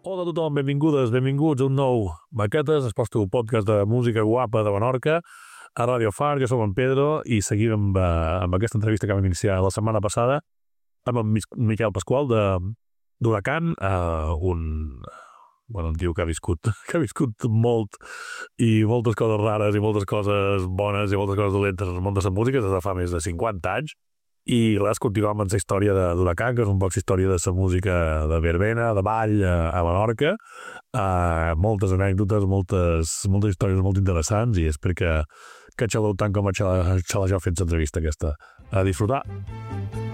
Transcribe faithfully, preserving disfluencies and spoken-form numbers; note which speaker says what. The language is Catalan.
Speaker 1: Hola a tothom, benvingudes, benvinguts a un nou Maquetes, el vostre podcast de música guapa de Menorca, a Radio Far. Jo soc en Pedro i seguim amb, uh, amb aquesta entrevista que vam iniciar la setmana passada amb en Miquel Pasqual de d'Huracan, uh, un, bueno, un tio que ha viscut que ha viscut molt i moltes coses rares i moltes coses bones i moltes coses dolentes en el món de la música des de fa més de cinquanta anys. I res, continuem amb la història d'Huracan, que és un poc la història de la música de verbena, de ball a, a Menorca. Uh, moltes anècdotes, moltes, moltes històries molt interessants, i espero que, que xaleu tant com a xalar jo fent l'entrevista aquesta. A disfrutar!